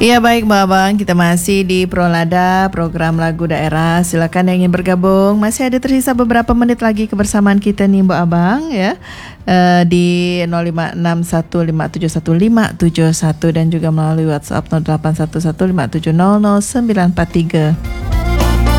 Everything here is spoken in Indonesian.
Iya baik Mbak Abang, kita masih di Prolada, program lagu daerah. Silakan yang ingin bergabung. Masih ada tersisa beberapa menit lagi kebersamaan kita nih Mbak Abang ya. Di 0561571571 dan juga melalui WhatsApp 081157000943.